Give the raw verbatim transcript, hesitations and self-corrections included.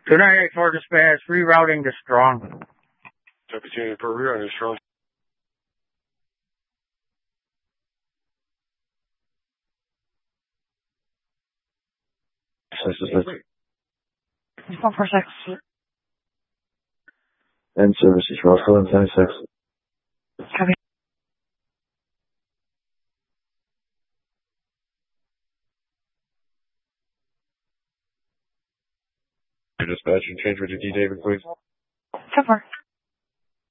two ninety-eight for dispatch, rerouting to Strong. Opportunity for rerouting to Strong. Six, six, six. one four six. End services, Roscoe, and seventy-six. Copy. Dispatch and change to D. David, please. ten four.